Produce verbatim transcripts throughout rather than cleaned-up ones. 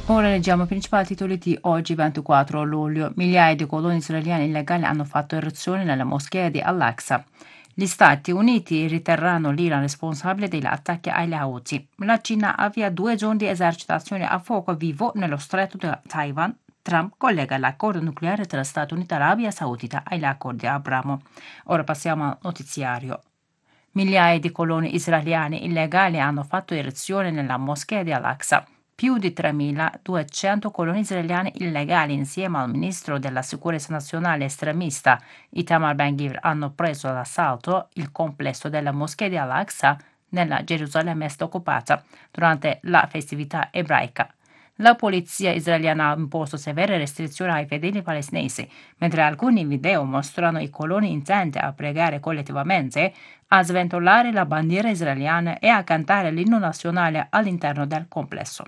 Ora leggiamo i principali titoli di oggi ventiquattro luglio. Migliaia di coloni israeliani illegali hanno fatto irruzione nella moschea di Al-Aqsa. Gli Stati Uniti riterranno l'Iran responsabile degli attacchi agli Houthi. La Cina avvia due giorni di esercitazioni a fuoco vivo nello stretto di Taiwan. Trump collega l'accordo nucleare tra Stati Uniti e Arabia Saudita agli accordi di Abramo. Ora passiamo al notiziario. Migliaia di coloni israeliani illegali hanno fatto irruzione nella moschea di Al-Aqsa. Più di tremiladuecento coloni israeliani illegali insieme al ministro della sicurezza nazionale estremista Itamar Ben-Gvir hanno preso d'assalto il complesso della moschea di Al-Aqsa nella Gerusalemme est occupata durante la festività ebraica. La polizia israeliana ha imposto severe restrizioni ai fedeli palestinesi, mentre alcuni video mostrano i coloni intenti a pregare collettivamente, a sventolare la bandiera israeliana e a cantare l'inno nazionale all'interno del complesso.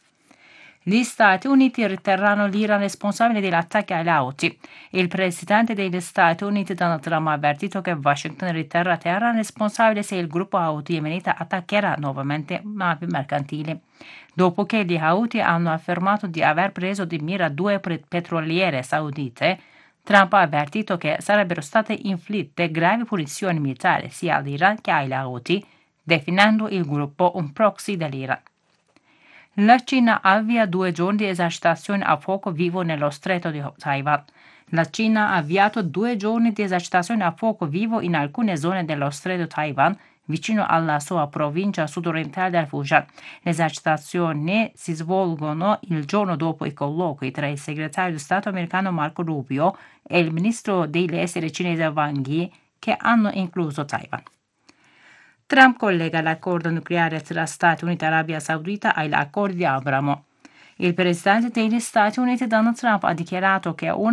Gli Stati Uniti riterranno l'Iran responsabile degli attacchi agli Houthi. Il presidente degli Stati Uniti Donald Trump ha avvertito che Washington riterrà Teheran responsabile se il gruppo Houthi yemenita attaccherà nuovamente navi mercantili. Dopo che gli Houthi hanno affermato di aver preso di mira due petroliere saudite, Trump ha avvertito che sarebbero state inflitte gravi punizioni militari sia all'Iran che agli Houthi, definendo il gruppo un proxy dell'Iran. La Cina avvia due giorni di esercitazioni a fuoco vivo nello stretto di Taiwan. La Cina ha avviato due giorni di esercitazioni a fuoco vivo in alcune zone dello stretto di Taiwan, vicino alla sua provincia sudorientale del Fujian. Le esercitazioni si svolgono il giorno dopo i colloqui tra il segretario di Stato americano Marco Rubio e il ministro degli esteri cinese Wang Yi, che hanno incluso Taiwan. Trump collega l'accordo nucleare tra Stati Uniti e Arabia Saudita agli accordi di Abramo. Il presidente degli Stati Uniti Donald Trump ha dichiarato che una